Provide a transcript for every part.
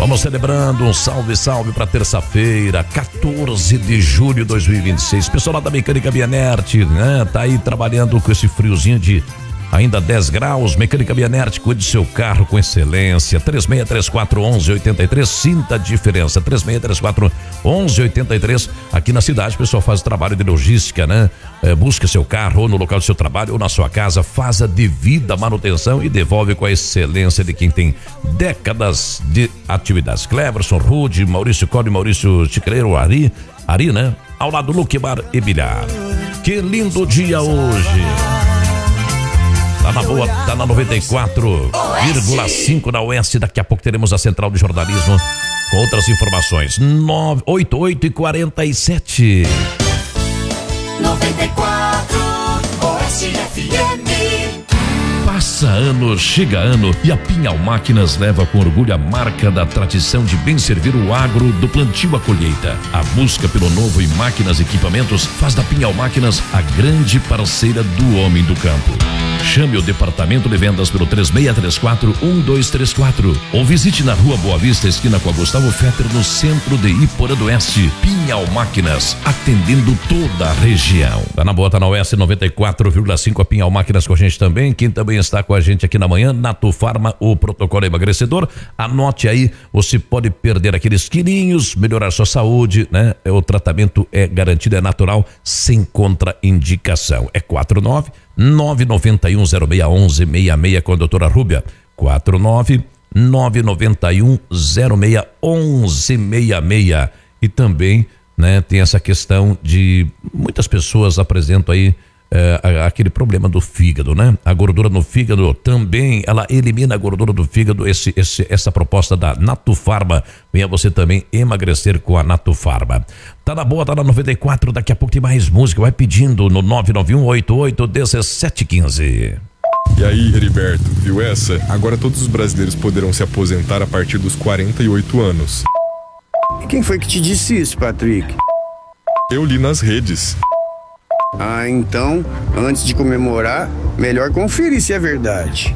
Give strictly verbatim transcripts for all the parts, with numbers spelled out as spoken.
Vamos celebrando um salve, salve para terça-feira, quatorze de julho de dois mil e vinte e seis. Pessoal lá da Mecânica Bianert, né? Tá aí trabalhando com esse friozinho de ainda dez graus. Mecânica Bianert, cuide do seu carro com excelência. três seis três quatro, um um oito três, sinta a diferença. três seis três quatro, um um oito três. Aqui na cidade o pessoal faz trabalho de logística, né? É, busca seu carro ou no local do seu trabalho ou na sua casa, faz a devida manutenção e devolve com a excelência de quem tem décadas de atividades. Cleverson, Rude, Maurício Cole, Maurício Chicleiro, Ari, Ari, né? Ao lado do Luque Bar e Bilhar. Que lindo dia hoje. Tá na boa, tá na noventa e quatro vírgula cinco na Oeste. Daqui a pouco teremos a Central de Jornalismo com outras informações. nove oito oito e quarenta e sete. noventa e quatro Oeste F M. Passa ano, chega ano e a Pinhal Máquinas leva com orgulho a marca da tradição de bem servir o agro do plantio à colheita. A busca pelo novo em máquinas e equipamentos faz da Pinhal Máquinas a grande parceira do homem do campo. Chame o departamento de vendas pelo três seis três quatro, um dois três quatro ou visite na Rua Boa Vista, esquina com a Gustavo Fetter, no centro de Iporã do Oeste. Pinhal Máquinas, atendendo toda a região. Tá na boa, tá na Oeste noventa e quatro vírgula cinco, a Pinhal Máquinas com a gente também. Quem também está com a gente aqui na manhã, Nato Farma, o protocolo emagrecedor. Anote aí, você pode perder aqueles quilinhos, melhorar sua saúde, né? O tratamento é garantido, é natural, sem contraindicação. É quatro nove nove nove um zero seis um um seis seis com a doutora Rúbia. quatro nove nove nove um zero seis um um seis seis. E também, né, tem essa questão de muitas pessoas apresentam aí é, aquele problema do fígado, né? A gordura no fígado também, ela elimina a gordura do fígado. Esse, esse, essa proposta da Nato Farma, venha você também emagrecer com a Nato Farma. Tá na boa, tá na noventa e quatro, daqui a pouco tem mais música, vai pedindo no nove nove um oito oito um sete um cinco. E aí, Heriberto, viu essa? Agora todos os brasileiros poderão se aposentar a partir dos quarenta e oito anos. E quem foi que te disse isso, Patrick? Eu li nas redes. Ah, então, antes de comemorar, melhor conferir se é verdade.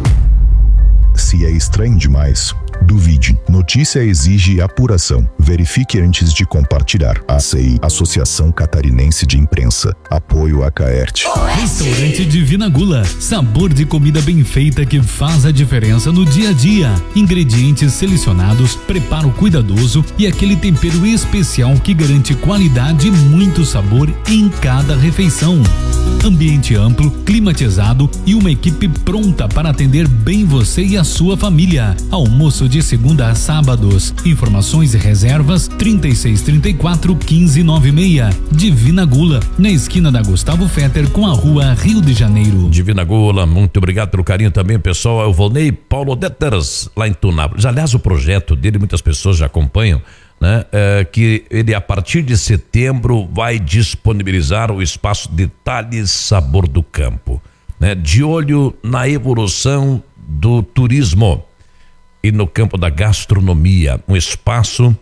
Se é estranho demais, duvide. Notícia exige apuração. Verifique antes de compartilhar. A C I, Associação Catarinense de Imprensa. Apoio a Caerte. Restaurante Divina Gula. Sabor de comida bem feita que faz a diferença no dia a dia. Ingredientes selecionados, preparo cuidadoso e aquele tempero especial que garante qualidade e muito sabor em cada refeição. Ambiente amplo, climatizado e uma equipe pronta para atender bem você e a sua família. Almoço de segunda a sábados. Informações e reservas trinta e seis, trinta e quatro, quinze, noventa e seis. Divina Gula, na esquina da Gustavo Fetter com a rua Rio de Janeiro. Divina Gula, muito obrigado pelo carinho também, pessoal. É o Volney Paulo Deters, lá em Tunápolis. Aliás, o projeto dele, muitas pessoas já acompanham, né? É, que ele a partir de setembro vai disponibilizar o espaço Detalhes Sabor do Campo, né? De olho na evolução do turismo e no campo da gastronomia, um espaço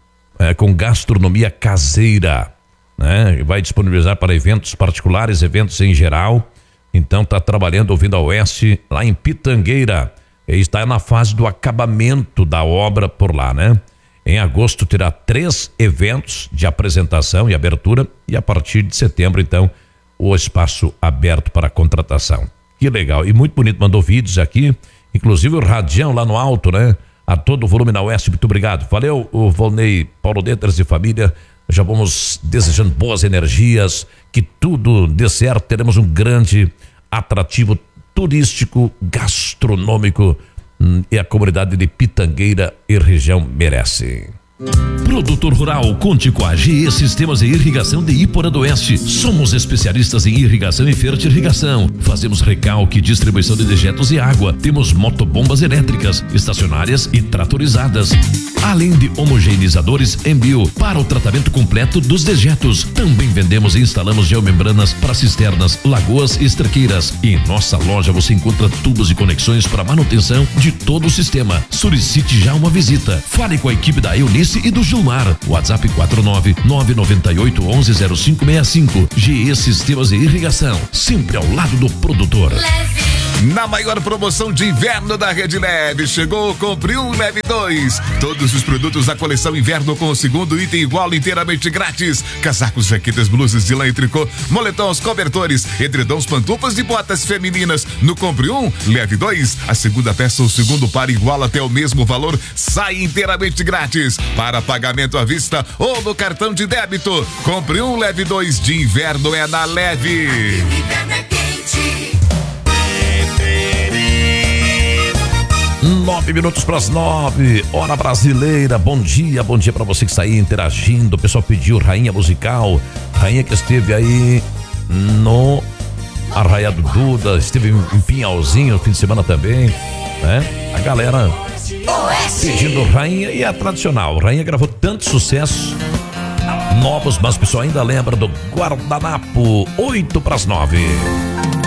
é, com gastronomia caseira, né? Vai disponibilizar para eventos particulares, eventos em geral. Então está trabalhando, ouvindo a Oeste, lá em Pitangueira. E está na fase do acabamento da obra por lá, né? Em agosto terá três eventos de apresentação e abertura, e a partir de setembro, então, o espaço aberto para contratação. Que legal, e muito bonito, mandou vídeos aqui, inclusive o radião lá no alto, né? A todo volume na Oeste, muito obrigado. Valeu, o Volney Paulo Deters e família, já vamos desejando boas energias, que tudo dê certo, teremos um grande atrativo turístico, gastronômico, e a comunidade de Pitangueira e região merece. Produtor Rural, conte com a G E Sistemas de Irrigação de Iporã do Oeste. Somos especialistas em irrigação e fertirrigação. Fazemos recalque, distribuição de dejetos e água. Temos motobombas elétricas, estacionárias e tratorizadas. Além de homogeneizadores Embio para o tratamento completo dos dejetos. Também vendemos e instalamos geomembranas para cisternas, lagoas e estraqueiras. E em nossa loja você encontra tubos e conexões para manutenção de todo o sistema. Solicite já uma visita. Fale com a equipe da Eunice e do Gilmar. WhatsApp quatro nove nove nove oito um um zero cinco seis cinco. G E Sistemas de Irrigação, sempre ao lado do produtor. Leve. Na maior promoção de inverno da Rede Leve, chegou, compre um, leve dois. Todos os produtos da coleção inverno com o segundo item igual inteiramente grátis. Casacos, jaquetas, blusas de lã e tricô, moletons, cobertores, edredons, pantufas e botas femininas. No compre um, leve dois. A segunda peça ou segundo par igual até o mesmo valor, sai inteiramente grátis. Para pagamento à vista ou no cartão de débito. Compre um, leve dois. De inverno é na Leve. Inverno é quente. Nove minutos para as nove, hora brasileira. Bom dia, bom dia para você que está aí interagindo. O pessoal pediu Rainha Musical, Rainha que esteve aí no Arraiado Duda, esteve em Pinhalzinho no fim de semana também, né? A galera pedindo Rainha, e a tradicional. Rainha gravou tanto sucesso novos, mas o pessoal ainda lembra do Guardanapo. Oito para as nove.